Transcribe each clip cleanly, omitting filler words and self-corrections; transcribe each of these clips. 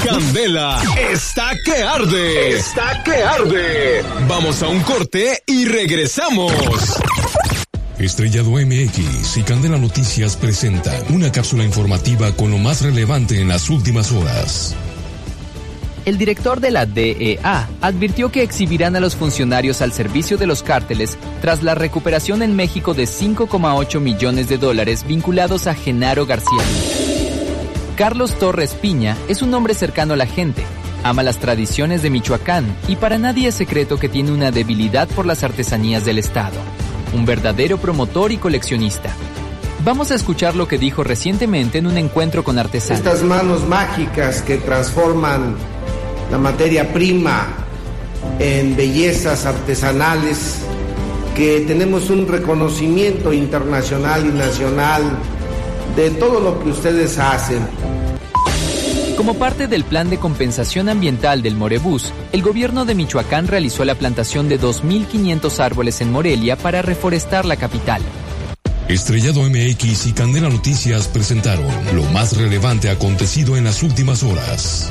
Candela está que arde. Está que arde. Vamos a un corte y regresamos. Estrellado MX y Candela Noticias presentan una cápsula informativa con lo más relevante en las últimas horas. El director de la DEA advirtió que exhibirán a los funcionarios al servicio de los cárteles tras la recuperación en México de $5,8 millones vinculados a Genaro García. Carlos Torres Piña es un hombre cercano a la gente, ama las tradiciones de Michoacán y para nadie es secreto que tiene una debilidad por las artesanías del estado. Un verdadero promotor y coleccionista. Vamos a escuchar lo que dijo recientemente en un encuentro con artesanos. Estas manos mágicas que transforman la materia prima en bellezas artesanales, que tenemos un reconocimiento internacional y nacional de todo lo que ustedes hacen. Como parte del plan de compensación ambiental del Morebús, el gobierno de Michoacán realizó la plantación de 2,500 árboles en Morelia para reforestar la capital. Estrellado MX y Candela Noticias presentaron lo más relevante acontecido en las últimas horas.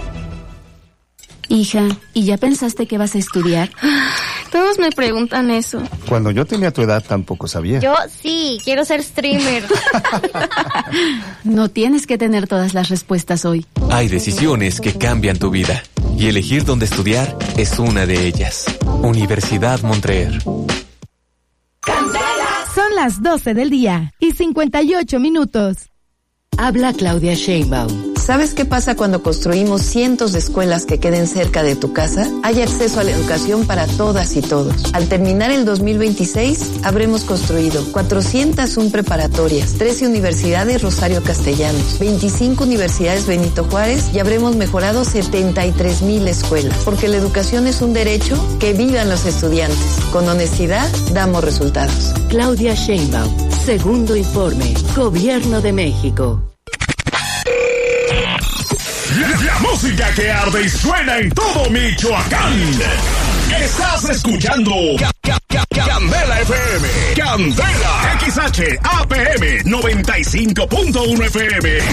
Hija, ¿y ya pensaste qué vas a estudiar? Todos me preguntan eso. Cuando yo tenía tu edad tampoco sabía. Yo sí, quiero ser streamer. No tienes que tener todas las respuestas hoy. Hay decisiones que cambian tu vida y elegir dónde estudiar es una de ellas. Universidad Montreal. Son las 12 del día y 58 minutos. Habla Claudia Sheinbaum. ¿Sabes qué pasa cuando construimos cientos de escuelas que queden cerca de tu casa? Hay acceso a la educación para todas y todos. Al terminar el 2026, habremos construido 401 preparatorias, 13 universidades Rosario Castellanos, 25 universidades Benito Juárez y habremos mejorado 73,000 escuelas. Porque la educación es un derecho, que vivan los estudiantes. Con honestidad, damos resultados. Claudia Sheinbaum, segundo informe, Gobierno de México. La música que arde y suena en todo Michoacán. Estás escuchando Candela FM. Candela XH APM 95.1 FM.